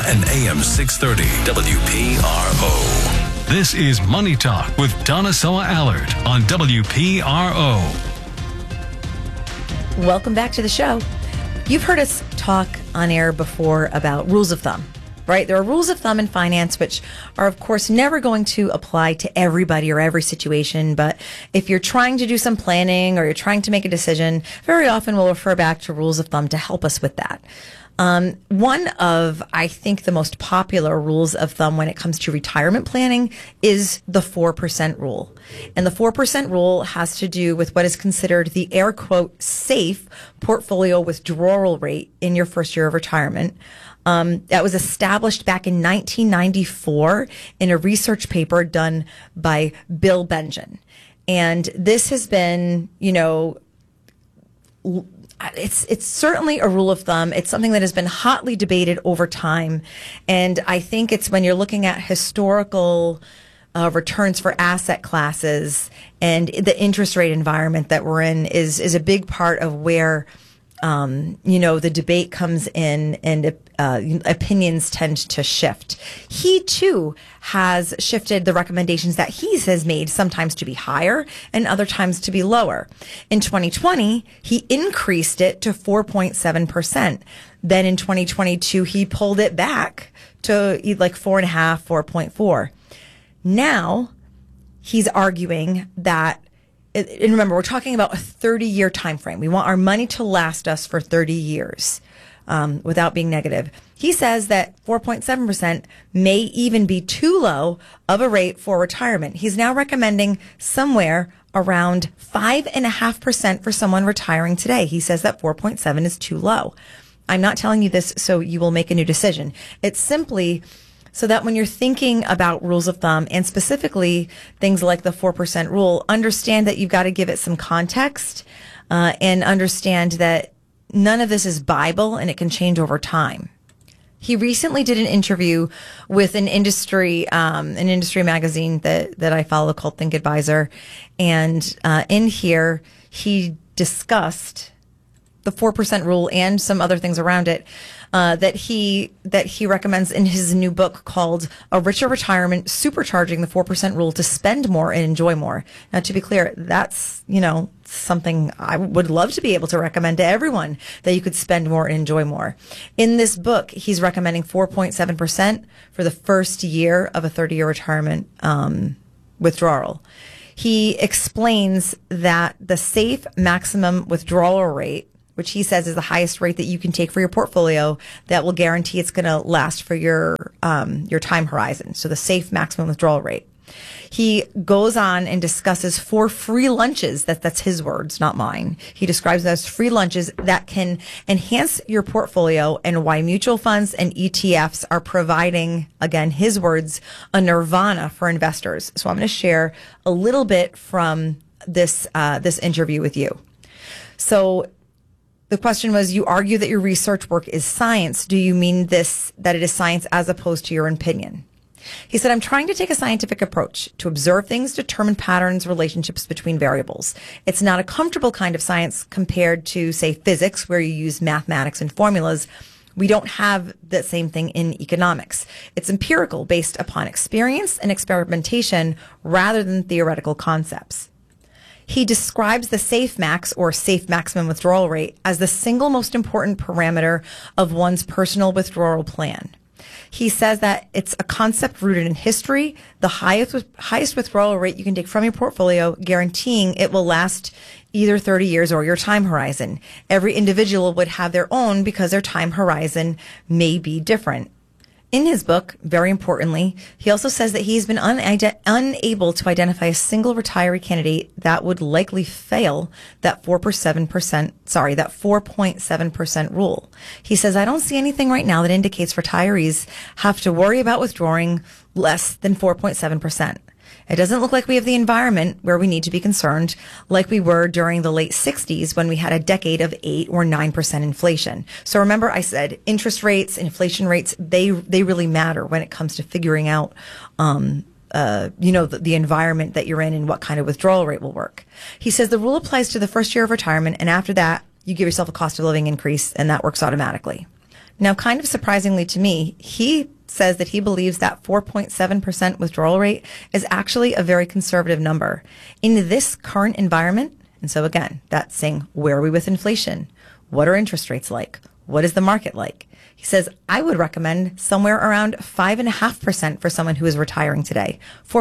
and AM 630 WPRO. This is Money Talk with Donna Soa Allard on WPRO. Welcome back to the show. You've heard us talk on air before about rules of thumb, right? There are rules of thumb in finance, which are, of course, never going to apply to everybody or every situation. But if you're trying to do some planning or you're trying to make a decision, very often we'll refer back to rules of thumb to help us with that. One of, I think, the most popular rules of thumb when it comes to retirement planning is the 4% rule. And the 4% rule has to do with what is considered the air quote safe portfolio withdrawal rate in your first year of retirement. That was established back in 1994 in a research paper done by Bill Bengen. And this has been, it's certainly a rule of thumb. It's something that has been hotly debated over time. And I think it's when you're looking at historical returns for asset classes and the interest rate environment that we're in is a big part of where the debate comes in and opinions tend to shift. He, too, has shifted the recommendations that he has made, sometimes to be higher and other times to be lower. In 2020, he increased it to 4.7%. Then in 2022, he pulled it back to like 4.5, 4.4. Now, he's arguing that, and remember, we're talking about a 30-year time frame. We want our money to last us for 30 years without being negative. He says that 4.7% may even be too low of a rate for retirement. He's now recommending somewhere around 5.5% for someone retiring today. He says that 4.7 is too low. I'm not telling you this so you will make a new decision. It's simply so that when you're thinking about rules of thumb and specifically things like the 4% rule, understand that you've got to give it some context and understand that none of this is Bible and it can change over time. He recently did an interview with an industry magazine that I follow called Think Advisor. And in here, he discussed the 4% rule and some other things around it that he recommends in his new book called A Richer Retirement, Supercharging the 4% Rule to Spend More and Enjoy More. Now, to be clear, that's, something I would love to be able to recommend to everyone, that you could spend more and enjoy more. In this book, he's recommending 4.7% for the first year of a 30-year retirement withdrawal. He explains that the safe maximum withdrawal rate, which he says is the highest rate that you can take for your portfolio, that will guarantee it's going to last for your time horizon. So the safe maximum withdrawal rate. He goes on and discusses 4 free lunches. That's his words, not mine. He describes them as free lunches that can enhance your portfolio and why mutual funds and ETFs are providing, again, his words, a nirvana for investors. So I'm going to share a little bit from this interview with you. So the question was, you argue that your research work is science. Do you mean that it is science as opposed to your opinion? He said, I'm trying to take a scientific approach to observe things, determine patterns, relationships between variables. It's not a comfortable kind of science compared to, say, physics, where you use mathematics and formulas. We don't have that same thing in economics. It's empirical, based upon experience and experimentation rather than theoretical concepts. He describes the safe max or safe maximum withdrawal rate as the single most important parameter of one's personal withdrawal plan. He says that it's a concept rooted in history, the highest withdrawal rate you can take from your portfolio, guaranteeing it will last either 30 years or your time horizon. Every individual would have their own because their time horizon may be different. In his book, very importantly, he also says that he's been unable to identify a single retiree candidate that would likely fail that 4.7% rule. He says, I don't see anything right now that indicates retirees have to worry about withdrawing less than 4.7%. It doesn't look like we have the environment where we need to be concerned like we were during the late 60s when we had a decade of 8 or 9% inflation. So remember, I said interest rates, inflation rates, they really matter when it comes to figuring out, the environment that you're in and what kind of withdrawal rate will work. He says the rule applies to the first year of retirement, and after that, you give yourself a cost of living increase, and that works automatically. Now, kind of surprisingly to me, he says that he believes that 4.7% withdrawal rate is actually a very conservative number. In this current environment, and so again, that's saying, where are we with inflation? What are interest rates like? What is the market like? He says, I would recommend somewhere around 5.5% for someone who is retiring today.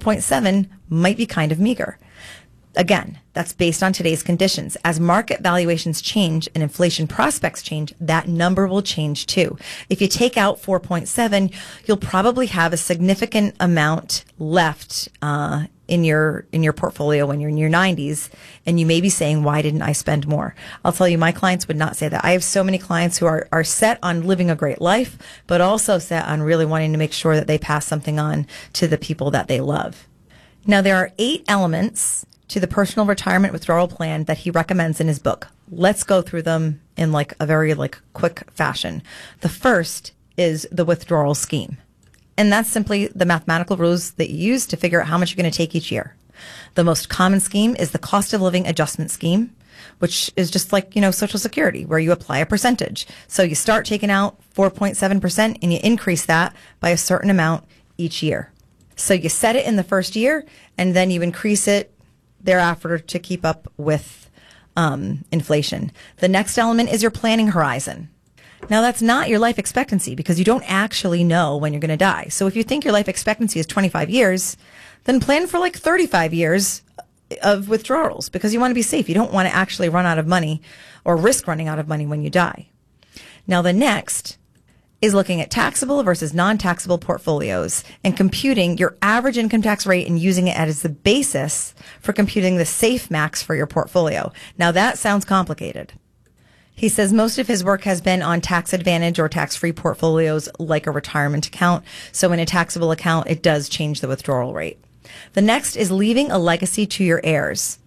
4.7 might be kind of meager. Again, that's based on today's conditions. As market valuations change and inflation prospects change, that number will change too. If you take out 4.7, you'll probably have a significant amount left in your portfolio when you're in your 90s, and you may be saying, why didn't I spend more? I'll tell you, my clients would not say that. I have so many clients who are set on living a great life, but also set on really wanting to make sure that they pass something on to the people that they love. Now, there are 8 elements to the personal retirement withdrawal plan that he recommends in his book. Let's go through them in a very quick fashion. The first is the withdrawal scheme. And that's simply the mathematical rules that you use to figure out how much you're going to take each year. The most common scheme is the cost of living adjustment scheme, which is just like, Social Security, where you apply a percentage. So you start taking out 4.7% and you increase that by a certain amount each year. So you set it in the first year and then you increase it thereafter to keep up with inflation. The next element is your planning horizon. Now, that's not your life expectancy because you don't actually know when you're going to die. So if you think your life expectancy is 25 years, then plan for 35 years of withdrawals because you want to be safe. You don't want to actually run out of money or risk running out of money when you die. Now, the next is looking at taxable versus non-taxable portfolios and computing your average income tax rate and using it as the basis for computing the safe max for your portfolio. Now, that sounds complicated. He says most of his work has been on tax advantage or tax-free portfolios like a retirement account. So in a taxable account, it does change the withdrawal rate. The next is leaving a legacy to your heirs.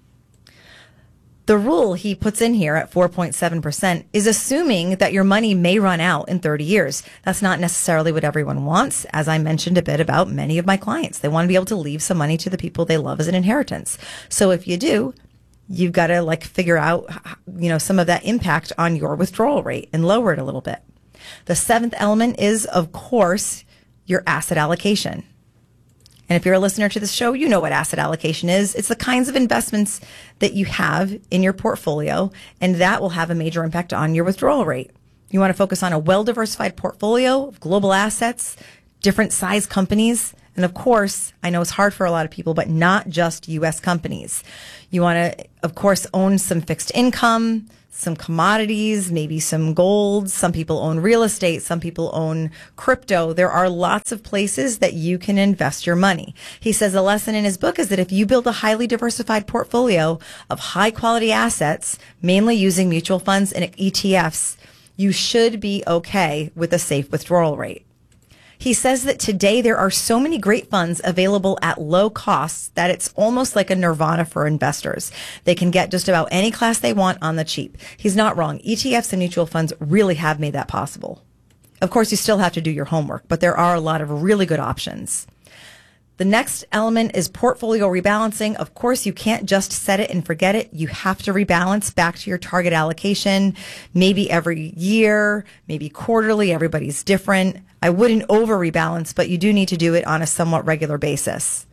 The rule he puts in here at 4.7% is assuming that your money may run out in 30 years. That's not necessarily what everyone wants. As I mentioned a bit about many of my clients, they want to be able to leave some money to the people they love as an inheritance. So if you do, you've got to figure out, some of that impact on your withdrawal rate and lower it a little bit. The 7th element is, of course, your asset allocation. And if you're a listener to this show, you know what asset allocation is. It's the kinds of investments that you have in your portfolio, and that will have a major impact on your withdrawal rate. You want to focus on a well-diversified portfolio of global assets, different size companies, and of course, I know it's hard for a lot of people, but not just U.S. companies. You want to, of course, own some fixed income, some commodities, maybe some gold. Some people own real estate. Some people own crypto. There are lots of places that you can invest your money. He says the lesson in his book is that if you build a highly diversified portfolio of high quality assets, mainly using mutual funds and ETFs, you should be okay with a safe withdrawal rate. He says that today there are so many great funds available at low costs that it's almost like a nirvana for investors. They can get just about any class they want on the cheap. He's not wrong. ETFs and mutual funds really have made that possible. Of course, you still have to do your homework, but there are a lot of really good options. The next element is portfolio rebalancing. Of course, you can't just set it and forget it. You have to rebalance back to your target allocation, maybe every year, maybe quarterly. Everybody's different. I wouldn't over rebalance, but you do need to do it on a somewhat regular basis.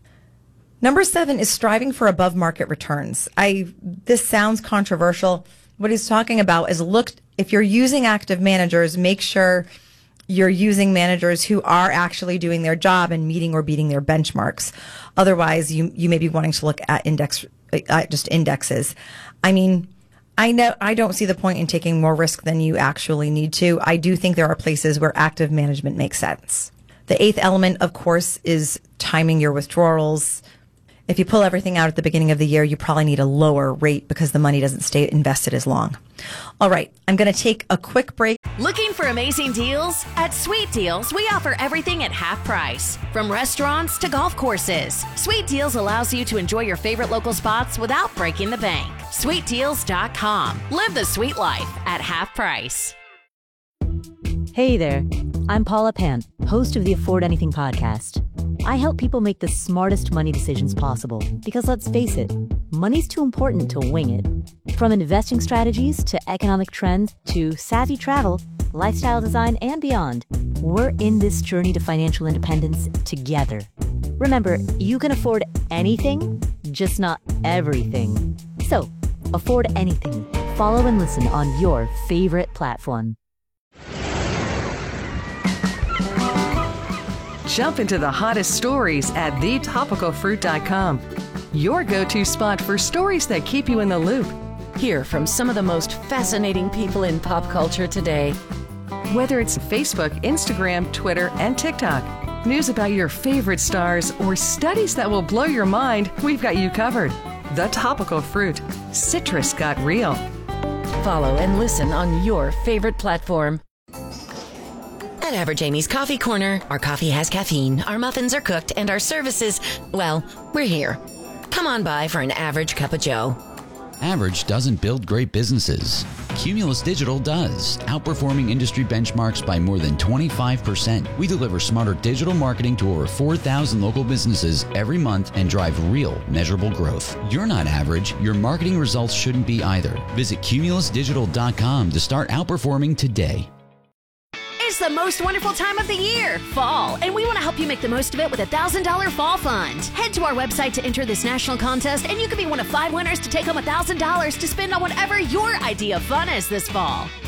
Number 7 is striving for above market returns. This sounds controversial. What he's talking about is if you're using active managers, make sure you're using managers who are actually doing their job and meeting or beating their benchmarks. Otherwise, you may be wanting to look at just indexes. I don't see the point in taking more risk than you actually need to. I do think there are places where active management makes sense. The 8th element, of course, is timing your withdrawals. If you pull everything out at the beginning of the year, you probably need a lower rate because the money doesn't stay invested as long. All right, I'm going to take a quick break. Looking for amazing deals? At Sweet Deals, we offer everything at half price. From restaurants to golf courses, Sweet Deals allows you to enjoy your favorite local spots without breaking the bank. SweetDeals.com. Live the sweet life at half price. Hey there, I'm Paula Pan, host of the Afford Anything podcast. I help people make the smartest money decisions possible because let's face it, money's too important to wing it. From investing strategies to economic trends to savvy travel, lifestyle design, and beyond. We're in this journey to financial independence together. Remember, you can afford anything, just not everything. So, afford anything. Follow and listen on your favorite platform. Jump into the hottest stories at thetopicalfruit.com. Your go-to spot for stories that keep you in the loop. Hear from some of the most fascinating people in pop culture today. Whether it's Facebook, Instagram, Twitter, and TikTok, news about your favorite stars, or studies that will blow your mind, we've got you covered. The Topical Fruit. Citrus got real. Follow and listen on your favorite platform. At Average Amy's Coffee Corner, our coffee has caffeine, our muffins are cooked, and our services, well, we're here. Come on by for an average cup of joe. Average doesn't build great businesses. Cumulus Digital does, outperforming industry benchmarks by more than 25%. We deliver smarter digital marketing to over 4,000 local businesses every month and drive real, measurable growth. You're not average. Your marketing results shouldn't be either. Visit cumulusdigital.com to start outperforming today. It's the most wonderful time of the year, fall, and we want to help you make the most of it with a $1,000 fall fund. Head to our website to enter this national contest, and you could be one of 5 winners to take home $1,000 to spend on whatever your idea of fun is this fall.